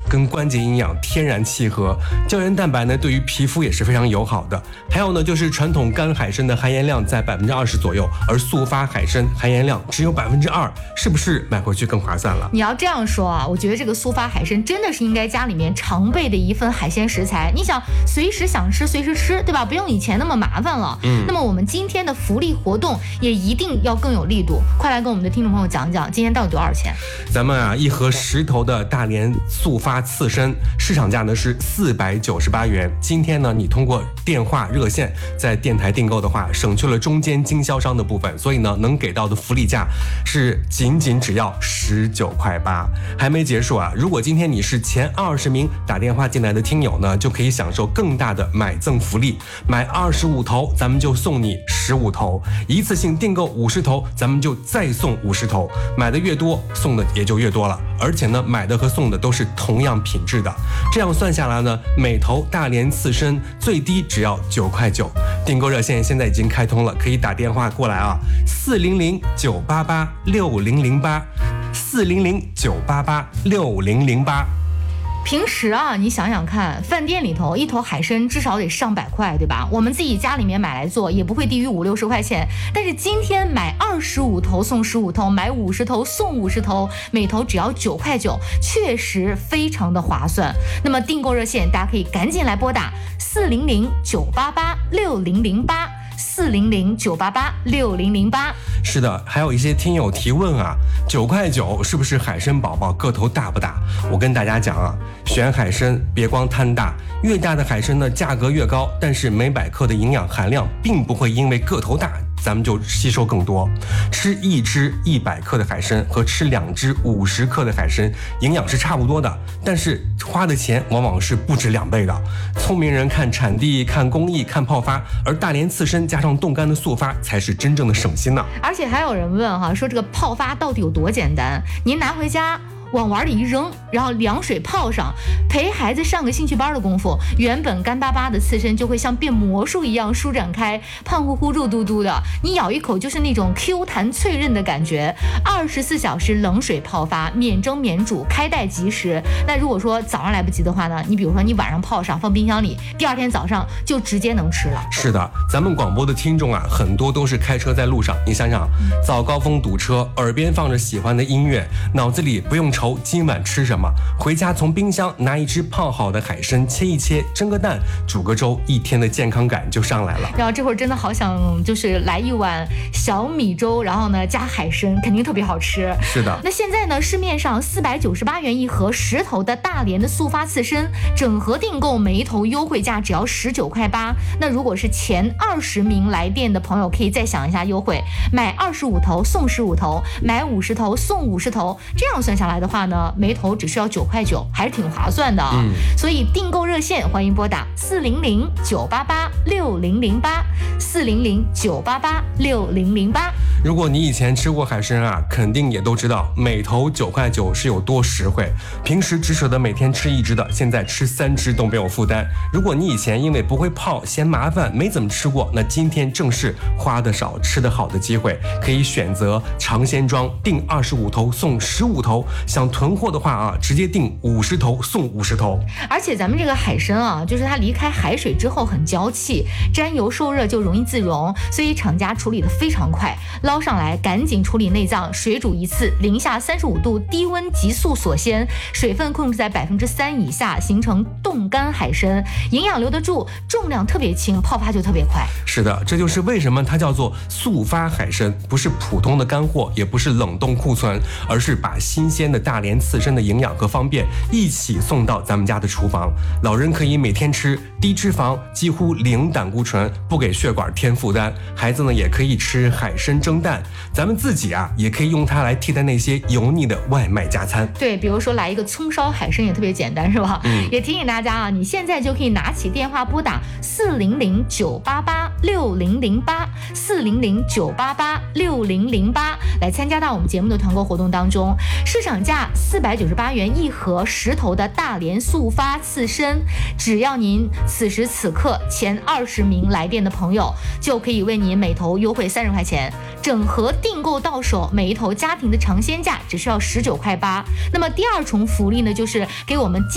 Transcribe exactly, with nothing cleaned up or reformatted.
跟关节营养天然契合，胶原蛋白呢对于皮肤也是非常友好的。还有呢就是传统干海参的含盐量在百分之二十左右，而速发海参含盐量只有百分之二，是不是买回去更划算了？ 你要这样说啊，我觉得这个速发海参真的是应该家里面常备的一份海鲜食材。你想随时想吃随时吃，对吧？不用以前那么麻烦了。嗯，那么我们今天的福利活动也一定要更有力度，快来跟我们的听众朋友讲讲，今天到底多少钱？ 咱们啊，一盒十头的大连速发刺身，市场价呢是四百九十八元。今天呢，你通过电话热线在电台订购的话，省去了中间经销商的部分，所以呢，能给到的福利价是仅仅只要十九块八。还没结束啊！如果今天你是前二十名打电话进来的听友呢，就可以享受更大的买赠福利，买二十五头，咱们就送你十五头，一次性订购五十头，咱们就再送五十头，买的越多，送的也就越多了。而且呢，买的和送的都是同样品质的，这样算下来呢，每头大连刺身最低只要九块九。订购热线现在已经开通了，可以打电话过来啊，四零零九八八六零零八，四零零九八八六零零八。 平时啊，你想想看，饭店里头一头海参至少得上百块，对吧？我们自己家里面买来做，也不会低于五六十块钱。但是今天买二十五头送十五头，买五十头送五十头，每头只要九块九，确实非常的划算。那么订购热线，大家可以赶紧来拨打四零零九八八六零零八。四零零九八八六零零八。 是的，还有一些听友提问啊，九块九是不是海参宝宝个头大不大？我跟大家讲啊，选海参别光贪大，越大的海参呢价格越高，但是每百克的营养含量并不会因为个头大咱们就吸收更多。吃一只一百克的海参和吃两只五十克的海参营养是差不多的，但是花的钱往往是不止两倍的。聪明人看产地，看工艺，看泡发，而大连刺参加上冻干的速发才是真正的省心呢。 而且还有人问哈，说这个泡发到底有多简单？您拿回家往碗里一扔，然后凉水泡上，陪孩子上个兴趣班的功夫，原本干巴巴的刺身就会像变魔术一样舒展开，胖乎乎肉嘟嘟的，你咬一口就是那种 Q 弹脆韧的感觉。二十四小时冷水泡发，免蒸免煮，开袋即食。那如果说早上来不及的话呢，你比如说你晚上泡上放冰箱里，第二天早上就直接能吃了。 是的，咱们广播的听众啊，很多都是开车在路上，你想想，早高峰堵车，耳边放着喜欢的音乐，脑子里不用愁今晚吃什么，回家从冰箱拿一只泡好的海参，切一切，蒸个蛋，煮个粥，一天的健康感就上来了。 然后这会儿真的好想就是来一碗小米粥，然后呢加海参，肯定特别好吃。 是的。 那现在呢，市面上四百九十八元一盒十头的大连的速发刺参，整盒订购每一头优惠价只要十九块八。那如果是前二十名来电的朋友，可以再想一下优惠，买二十五头送十五头，买五十头送五十头，这样算下来的话呢，每头只需要九块九，还是挺划算的啊。嗯，所以订购热线欢迎拨打四零零九八八六零零八，四零零九八八六零零八。 如果你以前吃过海参啊，肯定也都知道每头九块九是有多实惠。平时只舍得每天吃一只的，现在吃三只都没有负担。如果你以前因为不会泡嫌麻烦没怎么吃过，那今天正是花的少吃的好的机会，可以选择尝鲜装，订二十五头送十五头。想囤货的话啊，直接订五十头送五十头。 而且咱们这个海参啊，就是它离开海水之后很娇气，沾油受热就容易自溶，所以厂家处理的非常快，捞上来赶紧处理内脏，水煮一次，零下三十五度低温急速锁鲜，水分控制在百分之三以下，形成冻干海参，营养留得住，重量特别轻，泡发就特别快。 是的，这就是为什么它叫做速发海参，不是普通的干货，也不是冷冻库存，而是把新鲜的大连刺参的营养和方便一起送到咱们家的厨房。老人可以每天吃，低脂肪，几乎零胆固醇，不给血管添负担。孩子呢也可以吃海参蒸蛋，咱们自己啊也可以用它来替代那些油腻的外卖加餐。 对，比如说来一个葱烧海参也特别简单，是吧？嗯，也提醒大家啊，你现在就可以拿起电话拨打四零零九八八六零零八，四零零九八八六零零八来参加到我们节目的团购活动当中。市场价四百九十八元一盒十头的大连速发刺参，只要您此时此刻前二十名来电的朋友，就可以为您每头优惠三十块钱，整盒订购到手，每一头家庭的尝鲜价只需要十九块八。那么第二重福利呢，就是给我们